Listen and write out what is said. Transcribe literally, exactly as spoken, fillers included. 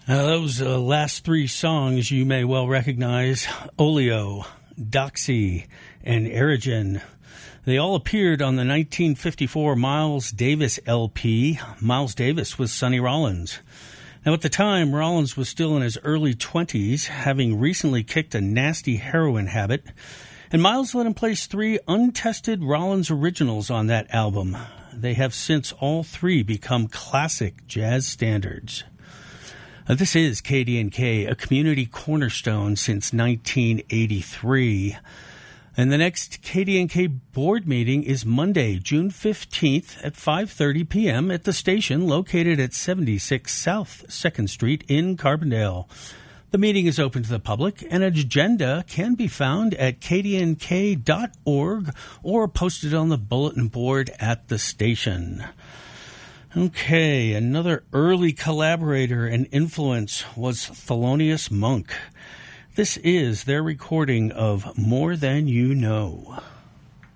Uh, those uh, last three songs you may well recognize: Oleo, Doxy, and Erigen. They all appeared on the nineteen fifty-four Miles Davis L P. Miles Davis was Sonny Rollins. Now, at the time, Rollins was still in his early twenties, having recently kicked a nasty heroin habit, and Miles let him place three untested Rollins originals on that album. They have since all three become classic jazz standards. Uh, this is K D N K, a community cornerstone since nineteen eighty-three. And the next K D N K board meeting is Monday, June fifteenth at five thirty p.m. at the station located at seventy-six South second Street in Carbondale. The meeting is open to the public, and an agenda can be found at k d n k dot org or posted on the bulletin board at the station. Okay, another early collaborator and influence was Thelonious Monk. This is their recording of More Than You Know.